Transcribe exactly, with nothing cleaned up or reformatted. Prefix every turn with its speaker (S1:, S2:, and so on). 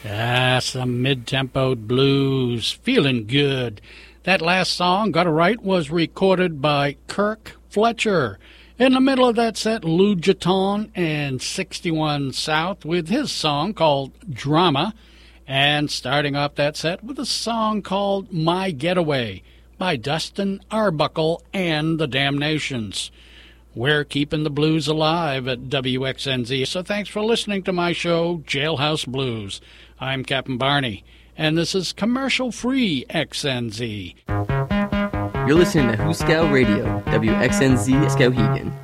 S1: Ah, some mid-tempoed blues. Feeling good. That last song, Gotta Right, was recorded by Kirk Fletcher. In the middle of that set, Lou Jeton and sixty-one South with his song called Drama. And starting off that set with a song called My Getaway by Dustin Arbuckle and the Damnations. We're keeping the blues alive at W X N Z, so thanks for listening to my show, Jailhouse Blues. I'm Captain Barney, and this is commercial-free X N Z.
S2: You're listening to Hooskow Radio, W X N Z Skowhegan.